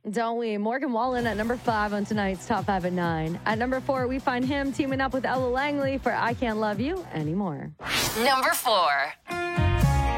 Don't we? Morgan Wallen at number 5 on tonight's Top 5 at 9. At number 4, we find him teaming up with Ella Langley for I Can't Love You Anymore. Number 4.